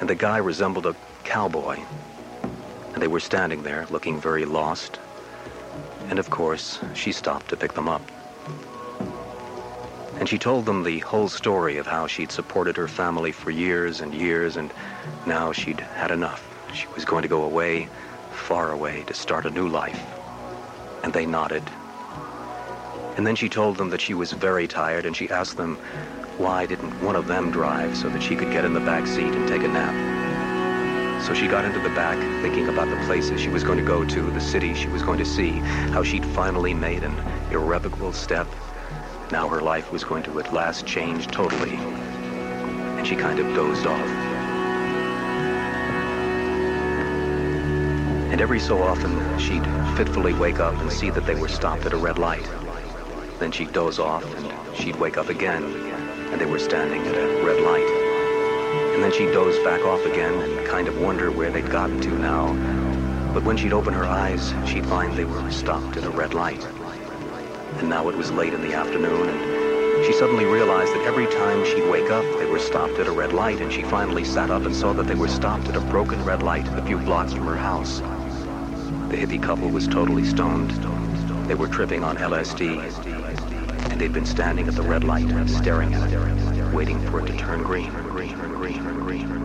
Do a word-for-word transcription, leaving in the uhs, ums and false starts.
and the guy resembled a cowboy. And they were standing there, looking very lost. And of course, she stopped to pick them up. And she told them the whole story of how she'd supported her family for years and years, and now she'd had enough. She was going to go away, far away, to start a new life. And they nodded. And then she told them that she was very tired, and she asked them why didn't one of them drive so that she could get in the back seat and take a nap. So she got into the back, thinking about the places she was going to go to, the city she was going to see, how she'd finally made an irrevocable step. Now her life was going to at last change totally. And she kind of dozed off. And every so often, she'd fitfully wake up and see that they were stopped at a red light. Then she'd doze off, and she'd wake up again, and they were standing at a red light. And then she'd doze back off again and kind of wonder where they'd gotten to now. But when she'd open her eyes, she'd find they were stopped at a red light. And now it was late in the afternoon, and she suddenly realized that every time she'd wake up, they were stopped at a red light, and she finally sat up and saw that they were stopped at a broken red light a few blocks from her house. The hippie couple was totally stoned. They were tripping on L S D, and they'd been standing at the red light, staring at it, waiting for it to turn green, green, green, green.